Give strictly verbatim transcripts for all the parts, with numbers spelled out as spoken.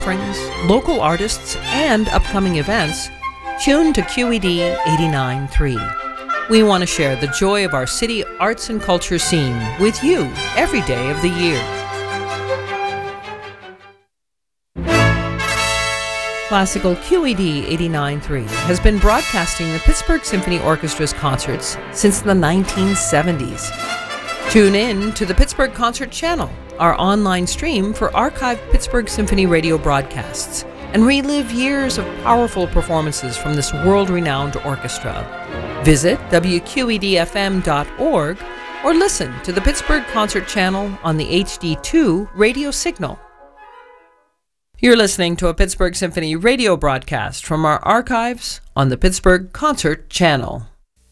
offerings, local artists, and upcoming events, tune to Q E D eighty-nine point three. We want to share the joy of our city arts and culture scene with you every day of the year. Classical Q E D eighty-nine point three has been broadcasting the Pittsburgh Symphony Orchestra's concerts since the nineteen seventies. Tune in to the Pittsburgh Concert Channel, our online stream for archived Pittsburgh Symphony radio broadcasts, and relive years of powerful performances from this world-renowned orchestra. Visit W Q E D F M dot org or listen to the Pittsburgh Concert Channel on the H D two radio signal. You're listening to a Pittsburgh Symphony radio broadcast from our archives on the Pittsburgh Concert Channel.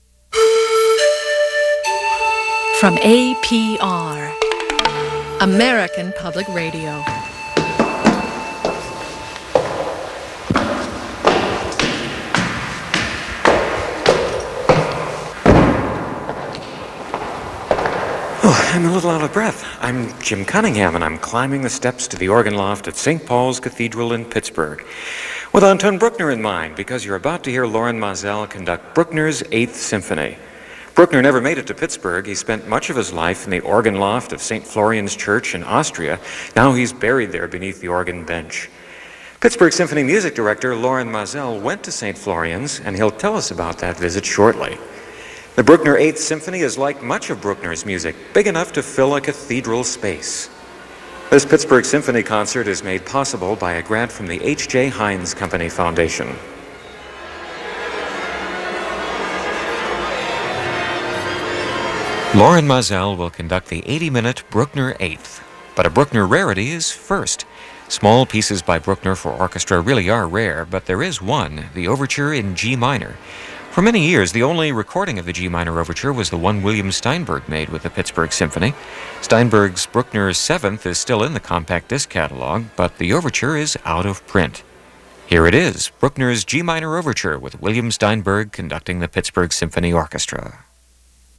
From A P R, American Public Radio. Oh, I'm a little out of breath. I'm Jim Cunningham, and I'm climbing the steps to the organ loft at Saint Paul's Cathedral in Pittsburgh, with Anton Bruckner in mind, because you're about to hear Loren Maazel conduct Bruckner's Eighth Symphony. Bruckner never made it to Pittsburgh. He spent much of his life in the organ loft of Saint Florian's Church in Austria. Now he's buried there beneath the organ bench. Pittsburgh Symphony music director Loren Maazel went to Saint Florian's, and he'll tell us about that visit shortly. The Bruckner Eighth Symphony is like much of Bruckner's music, big enough to fill a cathedral space. This Pittsburgh Symphony concert is made possible by a grant from the H J Heinz Company Foundation. Loren Maazel will conduct the eighty-minute Bruckner Eighth, but a Bruckner rarity is first. Small pieces by Bruckner for orchestra really are rare, but there is one, the Overture in G minor. For many years, the only recording of the G minor overture was the one William Steinberg made with the Pittsburgh Symphony. Steinberg's Bruckner Seventh is still in the compact disc catalog, but the overture is out of print. Here it is, Bruckner's G minor overture with William Steinberg conducting the Pittsburgh Symphony Orchestra.